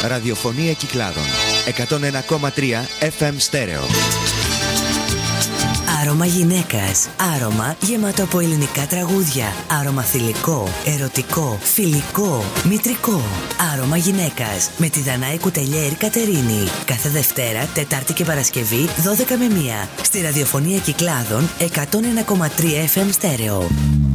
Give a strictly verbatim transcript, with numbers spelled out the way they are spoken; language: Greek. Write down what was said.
Ραδιοφωνία Κυκλάδων εκατόν ένα κόμμα τρία εφ εμ στέρεο. Άρωμα γυναίκας. Άρωμα γεμάτο από ελληνικά τραγούδια. Άρωμα θηλυκό, ερωτικό, φιλικό, μητρικό. Άρωμα γυναίκας με τη Δανάη Κουτελιέρη Κατερίνη. Κάθε Δευτέρα, Τετάρτη και Παρασκευή δώδεκα με μία στη Ραδιοφωνία Κυκλάδων εκατόν ένα κόμμα τρία εφ εμ στέρεο.